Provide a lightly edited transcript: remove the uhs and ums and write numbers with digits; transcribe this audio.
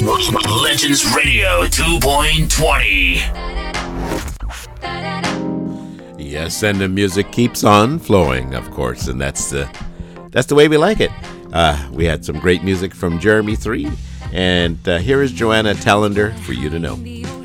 Legends Radio 2.20. Yes, and the music keeps on flowing, of course, and that's the way we like it. We had some great music from Jeremy 3, and here is Joanna Tallender, For You to Know.